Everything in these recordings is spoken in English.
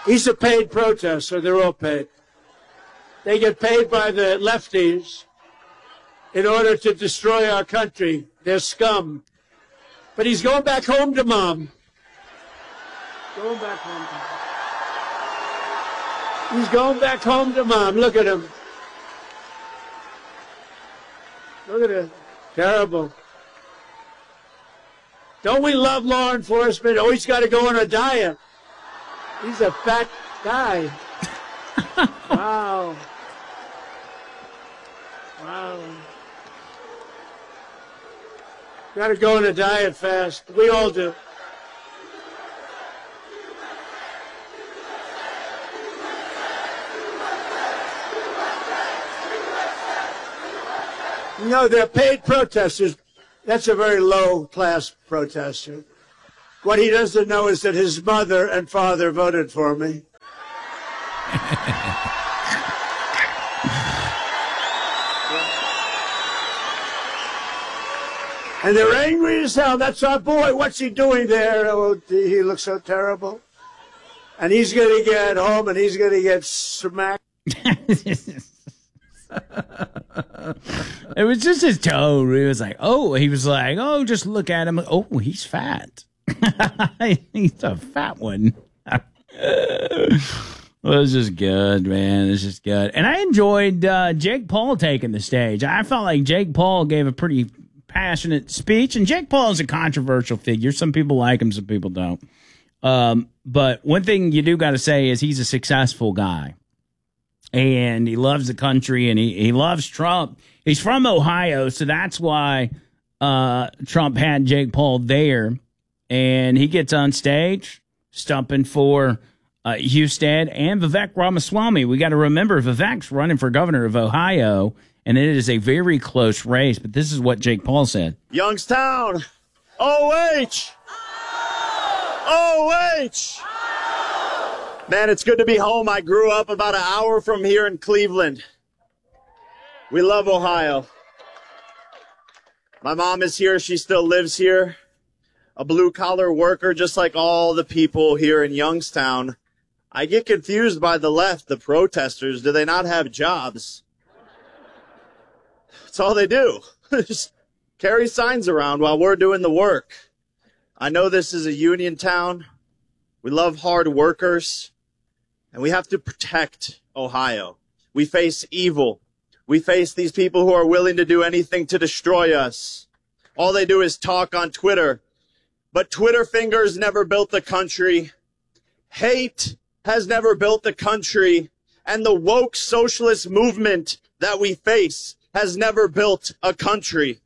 He's a paid protester. They're all paid. They get paid by the lefties in order to destroy our country. They're scum. But he's going back home to Mom. Going back home to Mom. He's going back home to Mom. Look at him. Look at it. Terrible. Don't we love law enforcement? Oh, he's got to go on a diet. He's a fat guy. Wow. Wow. Got to go on a diet fast. We all do. No, they're paid protesters. That's a very low-class protester. What he doesn't know is that his mother and father voted for me. And they're angry as hell. That's our boy. What's he doing there? Oh, he looks so terrible. And he's going to get home and he's going to get smacked. It was just his tone. He was like, oh, just look at him. Oh, he's fat. He's a fat one. It was just good, man. It's just good. And I enjoyed Jake Paul taking the stage. I felt like Jake Paul gave a pretty passionate speech. And Jake Paul is a controversial figure. Some people like him, some people don't. But one thing you do got to say is he's a successful guy. And he loves the country, and he loves Trump. He's from Ohio, so that's why Trump had Jake Paul there. And he gets on stage, stumping for Husted and Vivek Ramaswamy. We got to remember, Vivek's running for governor of Ohio, and it is a very close race. But this is what Jake Paul said. Youngstown, OH! OH! Man, it's good to be home. I grew up about an hour from here in Cleveland. We love Ohio. My mom is here. She still lives here. A blue-collar worker, just like all the people here in Youngstown. I get confused by the left, the protesters. Do they not have jobs? That's all they do. Just carry signs around while we're doing the work. I know this is a union town. We love hard workers. And we have to protect Ohio. We face evil. We face these people who are willing to do anything to destroy us. All they do is talk on Twitter. But Twitter fingers never built the country. Hate has never built the country. And the woke socialist movement that we face has never built a country.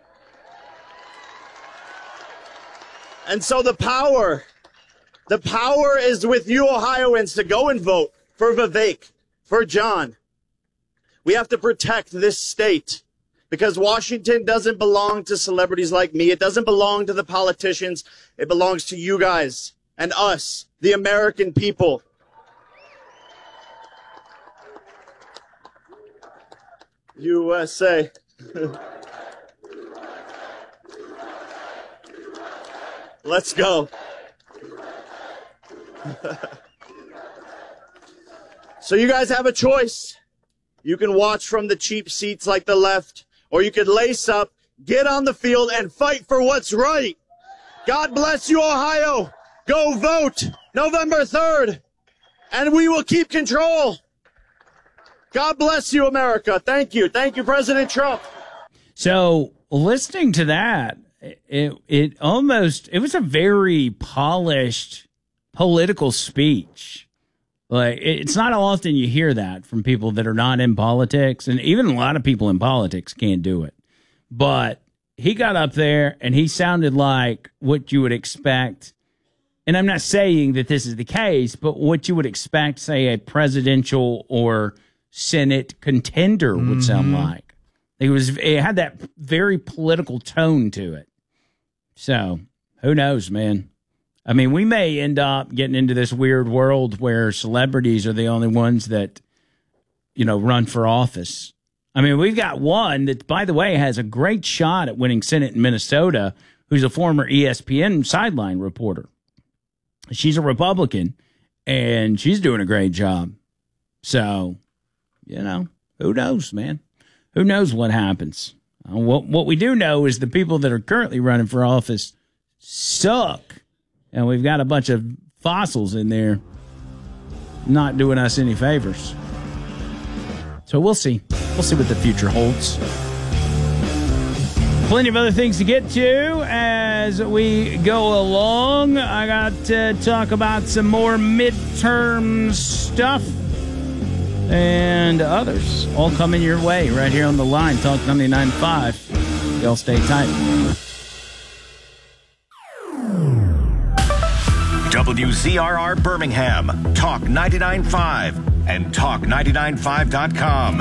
And so the power is with you Ohioans to go and vote for Vivek, for John. We have to protect this state because Washington doesn't belong to celebrities like me. It doesn't belong to the politicians. It belongs to you guys and us, the American people. USA. Let's go. So you guys have a choice. You can watch from the cheap seats like the left, or you could lace up, get on the field, and fight for what's right. God bless you, Ohio. Go vote November 3rd, and we will keep control. God bless you, America. Thank you. Thank you, President Trump. So listening to that, it was a very polished political speech. Like, it's not often you hear that from people that are not in politics, and even a lot of people in politics can't do it. But he got up there and he sounded like what you would expect. And I'm not saying that this is the case, but what you would expect, say, a presidential or Senate contender would sound like. It had that very political tone to it. So who knows, man? I mean, we may end up getting into this weird world where celebrities are the only ones that, run for office. I mean, we've got one that, by the way, has a great shot at winning Senate in Minnesota, who's a former ESPN sideline reporter. She's a Republican, and she's doing a great job. So, who knows, man? Who knows what happens? What we do know is the people that are currently running for office suck. And we've got a bunch of fossils in there not doing us any favors. So we'll see. We'll see what the future holds. Plenty of other things to get to as we go along. I got to talk about some more midterm stuff and others all coming your way right here on the line. Talk 99.5. Y'all stay tight. WZRR Birmingham, Talk 99.5 and Talk995.com.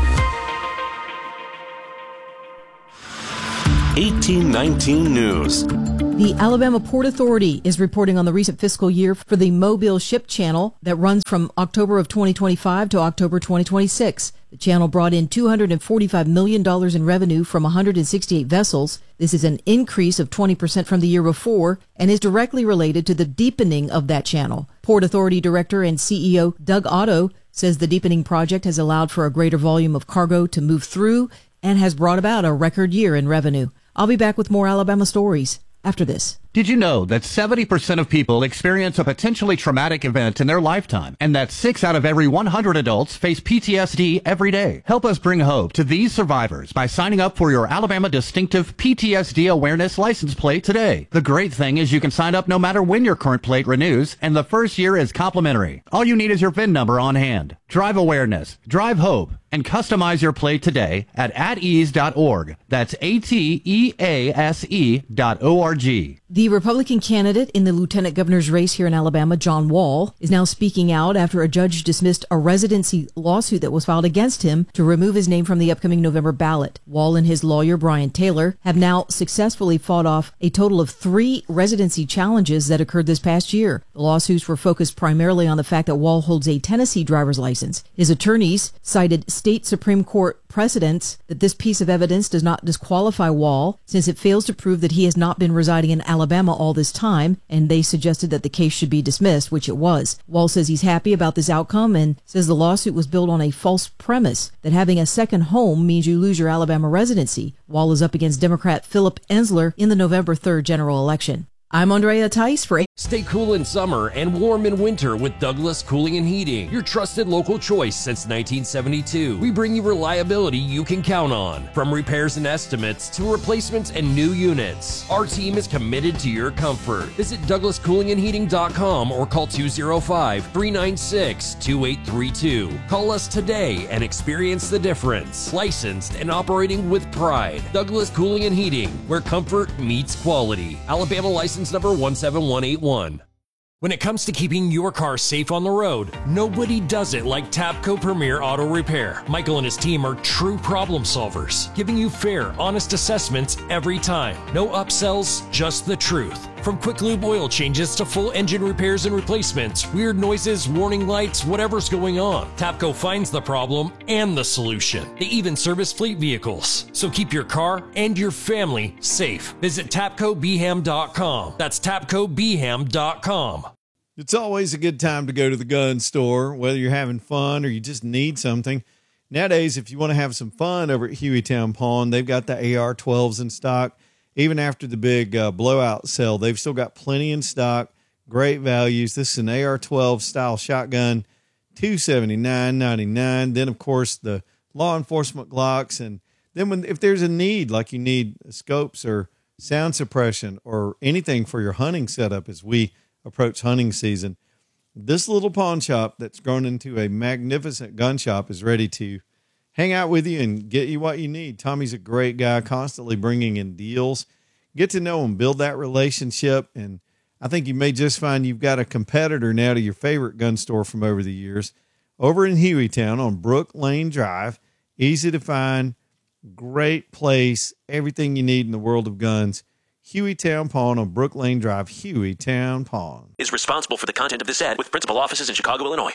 1819 News. The Alabama Port Authority is reporting on the recent fiscal year for the Mobile Ship Channel that runs from October of 2025 to October 2026. The channel brought in $245 million in revenue from 168 vessels. This is an increase of 20% from the year before and is directly related to the deepening of that channel. Port Authority Director and CEO Doug Otto says the deepening project has allowed for a greater volume of cargo to move through and has brought about a record year in revenue. I'll be back with more Alabama stories after this. Did you know that 70% of people experience a potentially traumatic event in their lifetime, and that 6 out of every 100 adults face PTSD every day? Help us bring hope to these survivors by signing up for your Alabama Distinctive PTSD Awareness license plate today. The great thing is you can sign up no matter when your current plate renews, and the first year is complimentary. All you need is your VIN number on hand. Drive awareness, drive hope, and customize your plate today at atease.org. That's ATEASE.org. The Republican candidate in the lieutenant governor's race here in Alabama, John Wall, is now speaking out after a judge dismissed a residency lawsuit that was filed against him to remove his name from the upcoming November ballot. Wall and his lawyer, Brian Taylor, have now successfully fought off a total of 3 residency challenges that occurred this past year. The lawsuits were focused primarily on the fact that Wall holds a Tennessee driver's license. His attorneys cited state Supreme Court precedents that this piece of evidence does not disqualify Wall since it fails to prove that he has not been residing in Alabama all this time, and they suggested that the case should be dismissed, which it was. Wall says he's happy about this outcome and says the lawsuit was built on a false premise that having a second home means you lose your Alabama residency. Wall is up against Democrat Philip Ensler in the November 3rd general election. I'm Andrea Tice for... Stay cool in summer and warm in winter with Douglas Cooling and Heating, your trusted local choice since 1972. We bring you reliability you can count on, from repairs and estimates to replacements and new units. Our team is committed to your comfort. Visit DouglasCoolingandHeating.com or call 205-396-2832. Call us today and experience the difference. Licensed and operating with pride. Douglas Cooling and Heating, where comfort meets quality. Alabama license number 17181. When it comes to keeping your car safe on the road, nobody does it like Tapco Premier Auto Repair. Michael and his team are true problem solvers, giving you fair, honest assessments every time. No upsells, just the truth. From quick lube oil changes to full engine repairs and replacements, weird noises, warning lights, whatever's going on, Tapco finds the problem and the solution. They even service fleet vehicles. So keep your car and your family safe. Visit TapcoBeham.com. That's TapcoBeham.com. It's always a good time to go to the gun store, whether you're having fun or you just need something. Nowadays, if you want to have some fun over at Hueytown Pawn, they've got the AR-12s in stock. Even after the big blowout sale, they've still got plenty in stock, great values. This is an AR-12 style shotgun, $279.99. Then, of course, the law enforcement Glocks. And then if there's a need, like you need scopes or sound suppression or anything for your hunting setup as we approach hunting season, this little pawn shop that's grown into a magnificent gun shop is ready to hang out with you and get you what you need. Tommy's a great guy, constantly bringing in deals. Get to know him, build that relationship, and I think you may just find you've got a competitor now to your favorite gun store from over the years. Over in Hueytown on Brook Lane Drive, easy to find, great place, everything you need in the world of guns. Hueytown Pawn on Brook Lane Drive, Hueytown Pawn. Is responsible for the content of this ad with principal offices in Chicago, Illinois.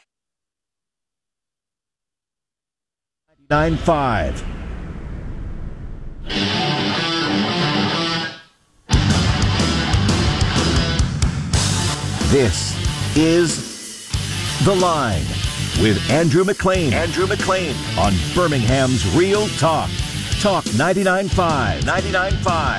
9.5. This is The Line with Andrew McLean. Andrew McLean on Birmingham's Real Talk. Talk 99.5. 99.5.